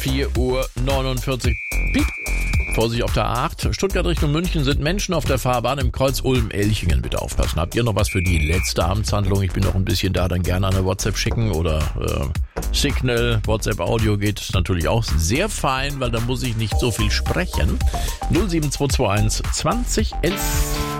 4:49 Uhr. Piep. Vorsicht auf der A8. Stuttgart Richtung München sind Menschen auf der Fahrbahn im Kreuz Ulm-Elchingen. Bitte aufpassen. Habt ihr noch was für die letzte Amtshandlung? Ich bin noch ein bisschen da. Dann gerne eine WhatsApp schicken oder Signal. WhatsApp-Audio geht natürlich auch sehr fein, weil da muss ich nicht so viel sprechen. 07221 2011.